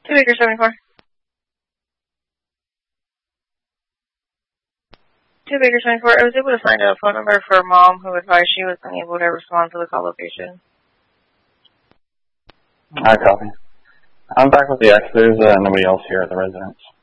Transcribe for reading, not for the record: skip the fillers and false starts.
2 Baker 74. 2 Baker 74. I was able to find a phone number for a mom who advised she was unable to respond to the call location. I copy. I'm back with the X. There's nobody else here at the residence.